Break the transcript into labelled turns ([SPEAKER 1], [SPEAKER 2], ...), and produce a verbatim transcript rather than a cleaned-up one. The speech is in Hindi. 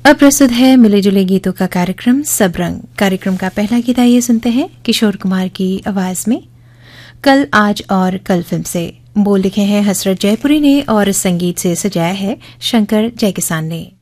[SPEAKER 1] अब प्रस्तुत है मिले जुले गीतों का कार्यक्रम सब रंग। कार्यक्रम का पहला गीत आइए सुनते हैं किशोर कुमार की आवाज में, कल आज और कल फिल्म से। बोल लिखे हैं हसरत जयपुरी ने और संगीत से सजाया है शंकर जयकिसान ने।